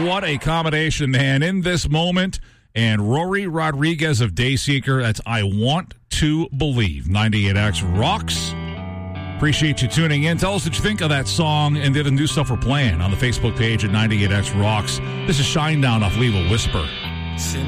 what a combination, man, in this moment. And Rory Rodriguez of Dayseeker, that's I Want to Believe. 98X rocks. Appreciate you tuning in. Tell us what you think of that song and the other new stuff we're playing on the Facebook page at 98X rocks. This is Shinedown off Leave a Whisper.